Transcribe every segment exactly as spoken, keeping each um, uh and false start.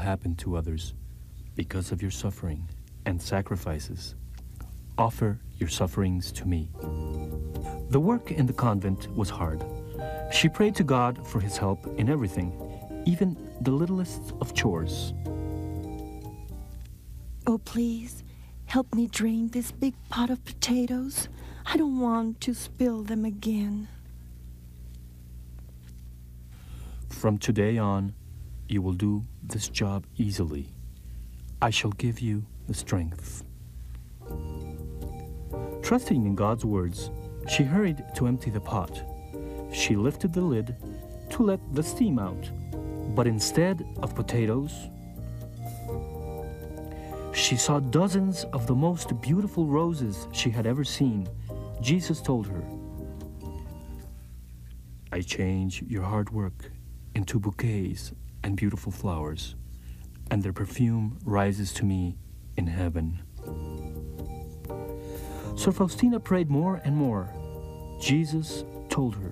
happen to others because of your suffering and sacrifices. Offer your sufferings to me. The work in the convent was hard. She prayed to God for his help in everything, even the littlest of chores. Oh, please, help me drain this big pot of potatoes. I don't want to spill them again. From today on, you will do this job easily. I shall give you the strength. Trusting in God's words, she hurried to empty the pot. She lifted the lid to let the steam out, but instead of potatoes, she saw dozens of the most beautiful roses she had ever seen. Jesus told her, I change your hard work into bouquets and beautiful flowers, and their perfume rises to me in heaven. Sor Faustina prayed more and more. Jesus told her,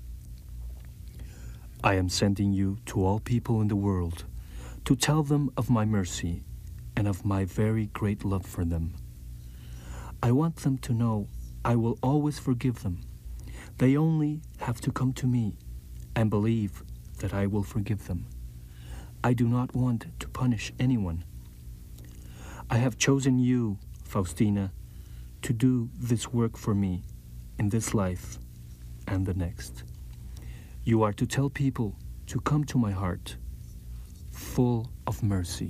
I am sending you to all people in the world to tell them of my mercy and of my very great love for them. I want them to know I will always forgive them. They only have to come to me and believe that I will forgive them. I do not want to punish anyone. I have chosen you, Faustina, to do this work for me in this life and the next. You are to tell people to come to my heart, full of mercy.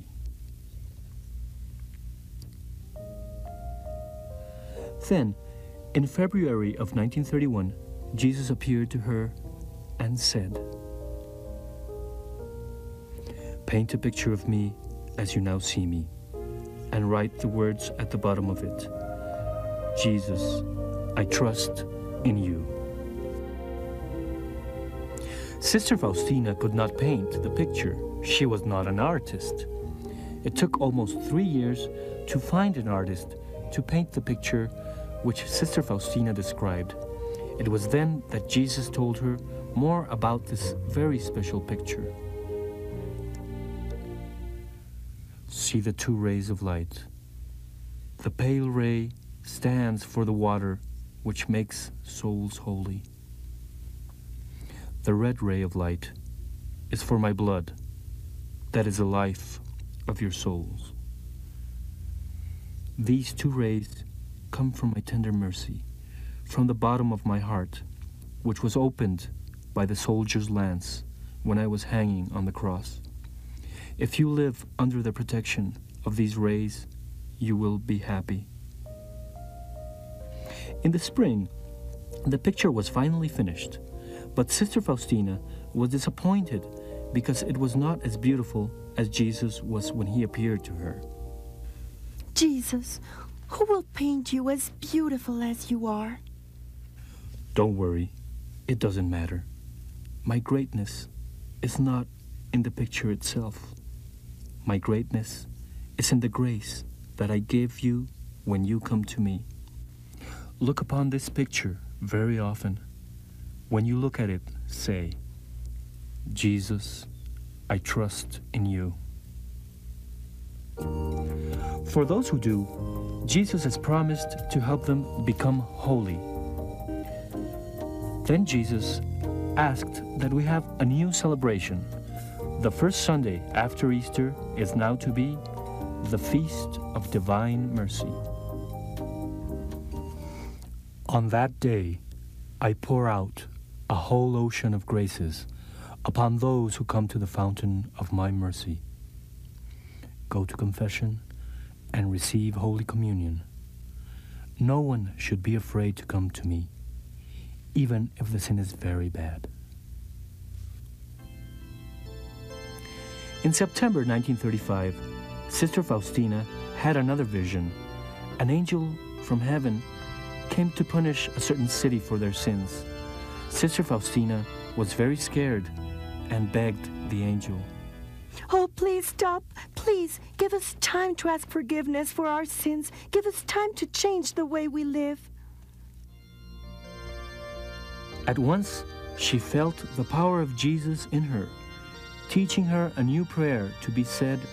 Then, in February of nineteen thirty-one, Jesus appeared to her and said, Paint a picture of me as you now see me, and write the words at the bottom of it. Jesus, I trust in you. Sister Faustina could not paint the picture. She was not an artist. It took almost three years to find an artist to paint the picture which Sister Faustina described. It was then that Jesus told her more about this very special picture. See the two rays of light. The pale ray stands for the water which makes souls holy. The red ray of light is for my blood, that is the life of your souls. These two rays come from my tender mercy, from the bottom of my heart, which was opened by the soldier's lance when I was hanging on the cross. If you live under the protection of these rays, you will be happy. In the spring, the picture was finally finished, but Sister Faustina was disappointed because it was not as beautiful as Jesus was when he appeared to her. Jesus, who will paint you as beautiful as you are? Don't worry, it doesn't matter. My greatness is not in the picture itself. My greatness is in the grace that I give you when you come to me. Look upon this picture very often. When you look at it, say, Jesus, I trust in you. For those who do, Jesus has promised to help them become holy. Then Jesus asked that we have a new celebration. The first Sunday after Easter is now to be the Feast of Divine Mercy. On that day, I pour out a whole ocean of graces upon those who come to the fountain of my mercy. Go to confession and receive Holy Communion. No one should be afraid to come to me, even if the sin is very bad. In September nineteen thirty-five, Sister Faustina had another vision. An angel from heaven came to punish a certain city for their sins. Sister Faustina was very scared and begged the angel, Oh, please stop. Please give us time to ask forgiveness for our sins. Give us time to change the way we live. At once, she felt the power of Jesus in her, teaching her a new prayer to be said